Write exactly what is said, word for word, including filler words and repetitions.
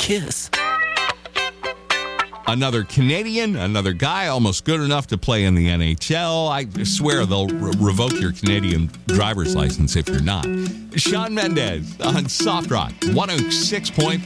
kiss. Another Canadian, another guy almost good enough to play in the N H L. I swear they'll re- revoke your Canadian driver's license if you're not. Shawn Mendes on Soft Rock, one oh six point